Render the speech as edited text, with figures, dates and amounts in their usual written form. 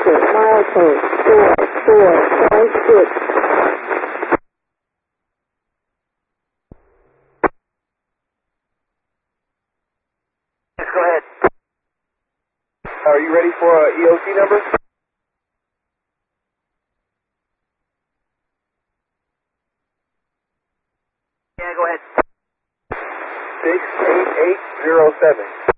Enter milestone 4456. Yes, go ahead. Are you ready for a EOC number? Yeah, go ahead. 68807.